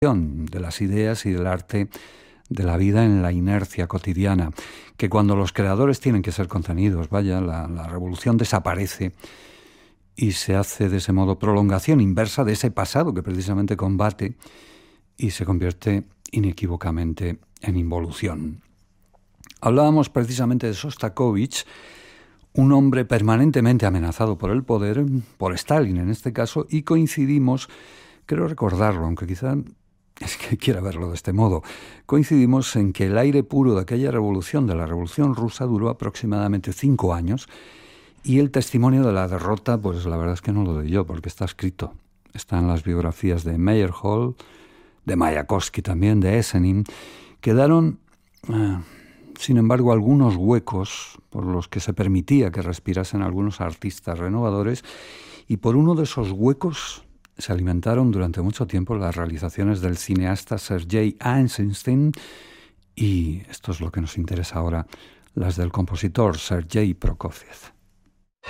de las ideas y del arte de la vida en la inercia cotidiana, que cuando los creadores tienen que ser contenidos, la revolución desaparece y se hace de ese modo prolongación inversa de ese pasado que precisamente combate y se convierte inequívocamente en involución. Hablábamos precisamente de Shostakóvich, un hombre permanentemente amenazado por el poder, por Stalin en este caso, y coincidimos, creo recordarlo, aunque quizá es que quiera verlo de este modo, coincidimos en que el aire puro de aquella revolución, de la Revolución Rusa, duró aproximadamente 5 años, y el testimonio de la derrota, pues la verdad es que no lo doy yo, porque está escrito. Está en las biografías de Meyerhold, de Mayakovsky también, de Esenin. Quedaron, sin embargo, algunos huecos por los que se permitía que respirasen algunos artistas renovadores, y por uno de esos huecos se alimentaron durante mucho tiempo las realizaciones del cineasta Sergei Eisenstein, y esto es lo que nos interesa ahora, las del compositor Sergei Prokofiev.